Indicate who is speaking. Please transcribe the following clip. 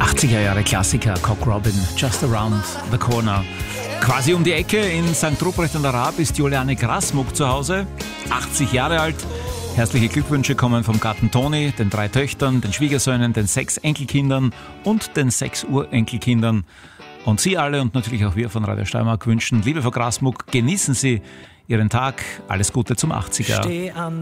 Speaker 1: 80er Jahre Klassiker, Cock Robin, Just Around the Corner. Quasi um die Ecke in St. Ruprecht an der Raab ist Juliane Grasmuck zu Hause, 80 Jahre alt. Herzliche Glückwünsche kommen vom Gatten Toni, den 3 Töchtern, den Schwiegersöhnen, den 6 Enkelkindern und den 6 Urenkelkindern. Und Sie alle und natürlich auch wir von Radio Steiermark wünschen, liebe Frau Grasmuck, genießen Sie Ihren Tag. Alles Gute zum 80er.